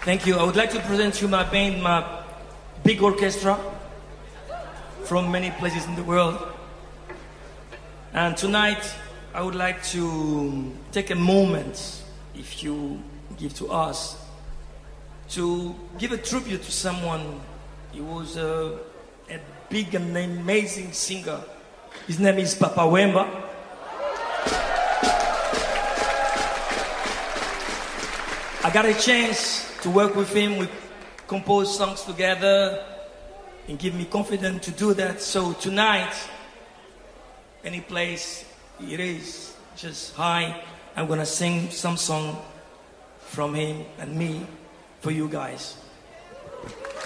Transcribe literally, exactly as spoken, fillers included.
Thank you. I would like to present you my band, my big orchestra from many places in the world. And tonight, I would like to take a moment, if you give to us, to give a tribute to someone. He was a, a big and amazing singer. His name is Papa Wemba. I got a chance to work with him. We composed songs together and give me confidence to do that. So tonight, any place it is, just hi, I'm gonna sing some song from him and me for you guys.